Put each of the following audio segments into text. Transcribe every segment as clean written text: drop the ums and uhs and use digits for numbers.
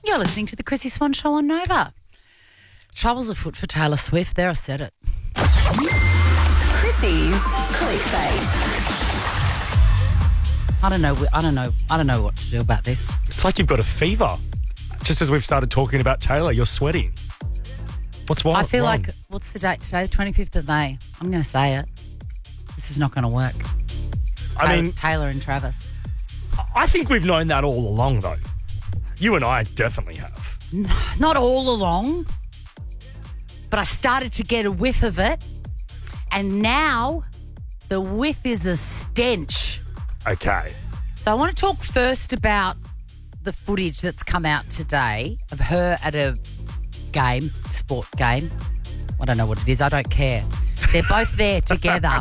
You're listening to the Chrissy Swan Show on Nova. Troubles afoot for Taylor Swift. There, I said it. Chrissy's clickbait. I don't know what to do about this. It's like you've got a fever. Just as we've started talking about Taylor, you're sweating. What's wrong? I feel like, what's the date today? The 25th of May. I'm going to say it. This is not going to work. Taylor and Travis. I think we've known that all along, though. You and I definitely have. Not all along, but I started to get a whiff of it, and now the whiff is a stench. Okay. So I want to talk first about the footage that's come out today of her at a game, sport game. I don't know what it is. I don't care. They're both there together.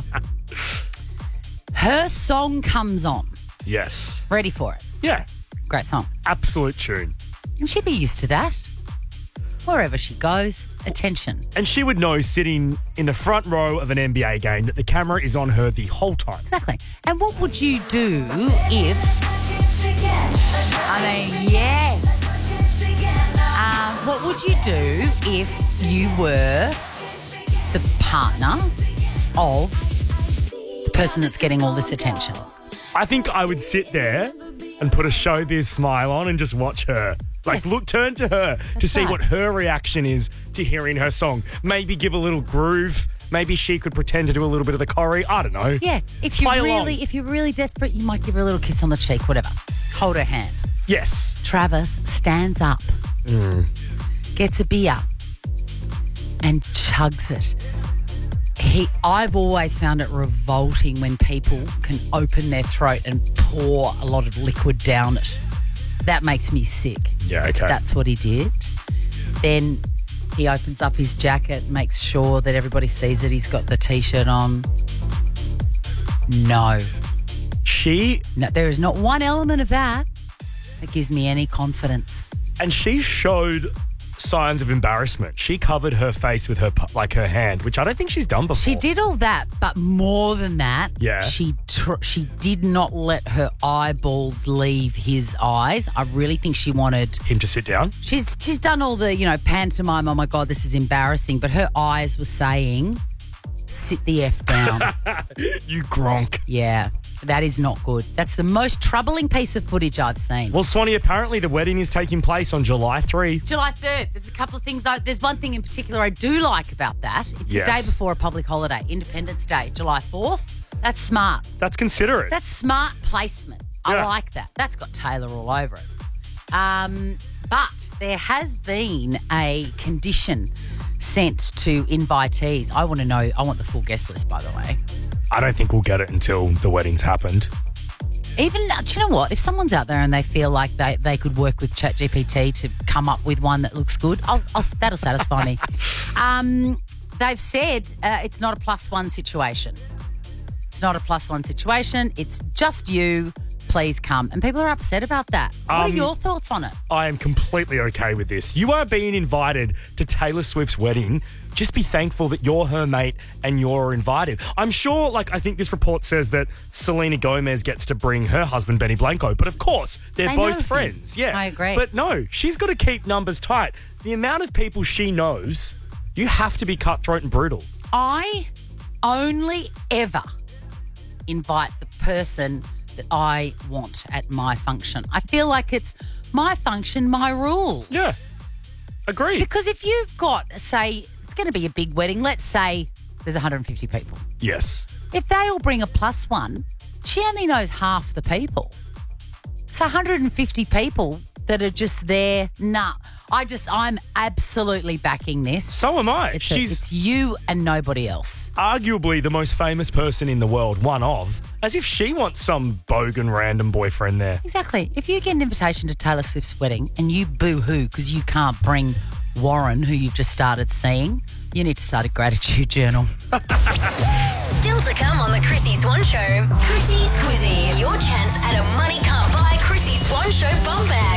Her song comes on. Yes. Ready for it? Yeah. Great song. Absolute tune. And she'd be used to that. Wherever she goes, attention. And she would know sitting in the front row of an NBA game that the camera is on her the whole time. Exactly. And what would you do if... yes. What would you do if you were the partner of the person that's getting all this attention? I think I would sit there and put a showbiz smile on and just watch her. Like, Yes. look, turn to her to see right. what her reaction is to hearing her song. Maybe give a little groove. Maybe she could pretend to do a little bit of the choreo. I don't know. Yeah. If you're really desperate, you might give her a little kiss on the cheek, whatever. Hold her hand. Yes. Travis stands up, gets a beer, and chugs it. I've always found it revolting when people can open their throat and pour a lot of liquid down it. That makes me sick. Yeah, okay. That's what he did. Then he opens up his jacket, makes sure that everybody sees that he's got the T-shirt on. No, there is not one element of that gives me any confidence. And she showed signs of embarrassment. She covered her face with her hand, which I don't think she's done before. She did all that, but more than that, Yeah. she did not let her eyeballs leave his eyes. I really think she wanted him to sit down. She's done all the, pantomime, oh my God, this is embarrassing, but her eyes were saying, sit the F down. You gronk. Yeah, that is not good. That's the most troubling piece of footage I've seen. Well, Swanee, apparently the wedding is taking place on July 3. July 3rd. There's a couple of things, though. There's one thing in particular I do like about that. It's Yes. the day before a public holiday, Independence Day, July 4th. That's smart. That's considerate. That's smart placement. I Yeah. like that. That's got Taylor all over it. But there has been a condition sent to invitees. I want the full guest list, by the way. I don't think we'll get it until the wedding's happened. Even, do you know what? If someone's out there and they feel like they could work with ChatGPT to come up with one that looks good, that'll satisfy me. They've said it's not a +1 situation. It's not a +1 situation. It's just you. Please come. And people are upset about that. What are your thoughts on it? I am completely okay with this. You are being invited to Taylor Swift's wedding. Just be thankful that you're her mate and you're invited. I'm sure, I think this report says that Selena Gomez gets to bring her husband, Benny Blanco. But of course, they're They know both him. friends. Yeah. I agree. But no, she's got to keep numbers tight. The amount of people she knows, you have to be cutthroat and brutal. I only ever invite the person that I want at my function. I feel like it's my function, my rules. Yeah. Agreed. Because if you've got, say, it's going to be a big wedding, let's say there's 150 people. Yes. If they all bring a +1, she only knows half the people. It's 150 people that are just there. Nah, I'm absolutely backing this. So am I. It's you and nobody else. Arguably the most famous person in the world, one of, as if she wants some bogan random boyfriend there. Exactly. If you get an invitation to Taylor Swift's wedding and you boo-hoo because you can't bring Warren, who you've just started seeing, you need to start a gratitude journal. Still to come on the Chrissy Swan Show. Chrissy's Quizzy. Your chance at a money can't buy Chrissy Swan Show bum bag.